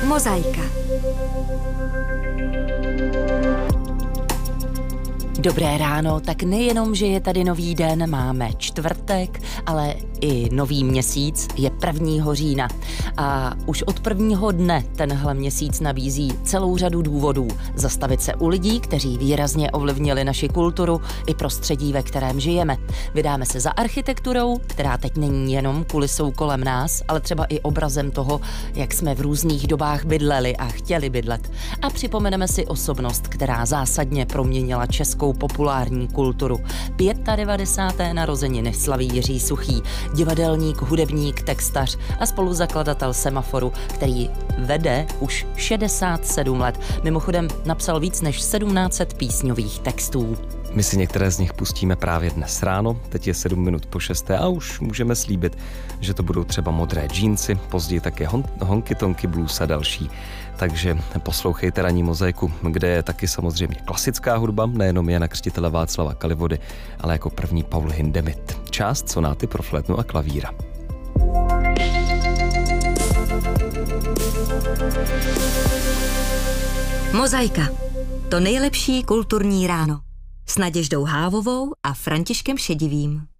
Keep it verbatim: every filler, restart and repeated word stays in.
Mozaika. Dobré ráno, tak nejenom, že je tady nový den, máme čtvrtek, ale i nový měsíc je prvního října. A už od prvního dne tenhle měsíc nabízí celou řadu důvodů zastavit se u lidí, kteří výrazně ovlivnili naši kulturu i prostředí, ve kterém žijeme. Vydáme se za architekturou, která teď není jenom kulisou kolem nás, ale třeba i obrazem toho, jak jsme v různých dobách bydleli a chtěli bydlet. A připomeneme si osobnost, která zásadně proměnila českou populární kulturu. devadesát pět narozeniny slaví Jiří Suchý, divadelník, hudebník, textař a spoluzakladatel Semaforu, který vede už šedesát sedm let. Mimochodem napsal víc než sedmnáct set písňových textů. My si některé z nich pustíme právě dnes ráno, teď je sedm minut po šesté a už můžeme slíbit, že to budou třeba Modré džínsy, později také hon- Honky Tonky Blues a další. Takže poslouchejte ranní mozaiku, kde je taky samozřejmě klasická hudba, nejenom Jana Křtitele Václava Kalivody, ale jako první Paul Hindemith. Část sonáty pro flétnu a klavíra. Mozaika. To nejlepší kulturní ráno. S Naděždou Hávovou a Františkem Šedivým.